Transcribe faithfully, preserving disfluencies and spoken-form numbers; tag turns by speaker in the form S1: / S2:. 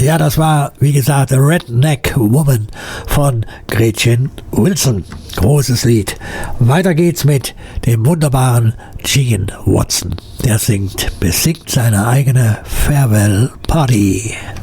S1: Ja, das war, wie gesagt, Redneck Woman von Gretchen Wilson. Großes Lied. Weiter geht's mit dem wunderbaren Gene Watson. Der singt, besingt seine eigene Farewell Party.